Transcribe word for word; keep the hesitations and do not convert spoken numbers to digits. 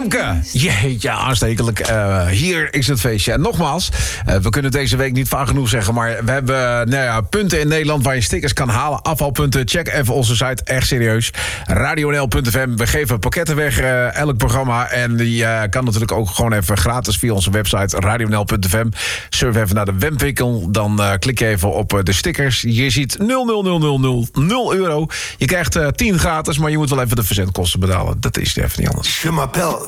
Femke, jeetje, aanstekelijk. Uh, hier is het feestje. En nogmaals, uh, we kunnen deze week niet vaak genoeg zeggen... maar we hebben nou ja, punten in Nederland waar je stickers kan halen. Afvalpunten, check even onze site, echt serieus. radio n l punt f m, we geven pakketten weg, uh, elk programma. En die uh, kan natuurlijk ook gewoon even gratis via onze website... radio n l punt f m. Surf even naar de webwinkel, dan uh, klik je even op uh, de stickers. Je ziet nul nul nul nul nul nul euro. Je krijgt uh, tien gratis, maar je moet wel even de verzendkosten betalen. Dat is even niet anders. Je m'appelle